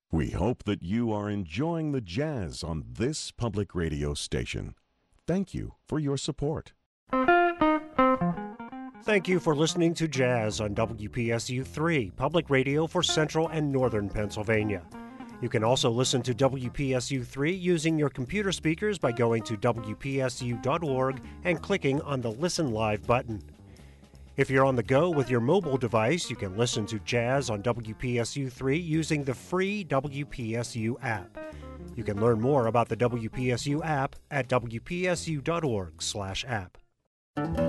We hope that you are enjoying the jazz on this public radio station. Thank you for your support. Thank you for listening to Jazz on WPSU-3, public radio for Central and Northern Pennsylvania. You can also listen to WPSU-3 using your computer speakers by going to WPSU.org and clicking on the Listen Live button. If you're on the go with your mobile device, you can listen to Jazz on WPSU-3 using the free WPSU app. You can learn more about the WPSU app at WPSU.org/app.